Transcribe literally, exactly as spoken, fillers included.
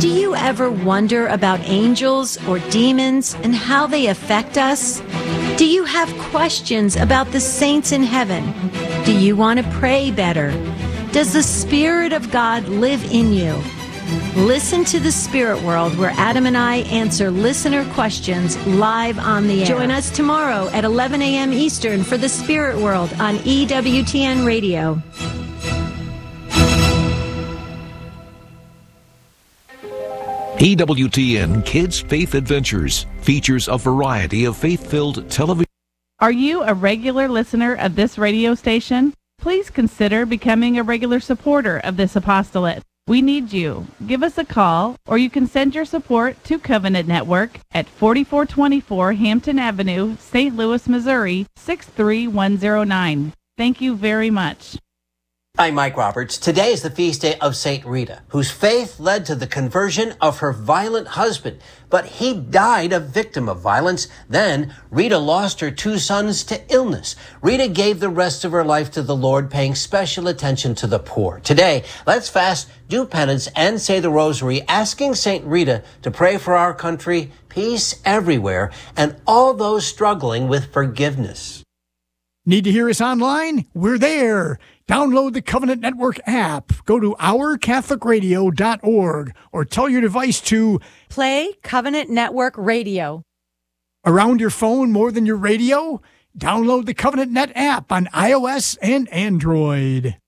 Do you ever wonder about angels or demons and how they affect us? Do you have questions about the saints in heaven? Do you want to pray better? Does the Spirit of God live in you? Listen to The Spirit World, where Adam and I answer listener questions live on the air. Join us tomorrow at eleven a.m. Eastern for The Spirit World on E W T N Radio. E W T N Kids Faith Adventures features a variety of faith-filled television. Are you a regular listener of this radio station? Please consider becoming a regular supporter of this apostolate. We need you. Give us a call, or you can send your support to Covenant Network at forty-four twenty-four Hampton Avenue, Saint Louis, Missouri, six three one zero nine. Thank you very much. I'm Mike Roberts. Today is the feast day of Saint Rita, whose faith led to the conversion of her violent husband. But he died a victim of violence. Then Rita lost her two sons to illness. Rita gave the rest of her life to the Lord, paying special attention to the poor. Today, let's fast, do penance, and say the rosary, asking Saint Rita to pray for our country, peace everywhere, and all those struggling with forgiveness. Need to hear us online? We're there. Download the Covenant Network app. Go to our catholic radio dot org or tell your device to play Covenant Network Radio. Around your phone more than your radio? Download the Covenant Net app on iOS and Android.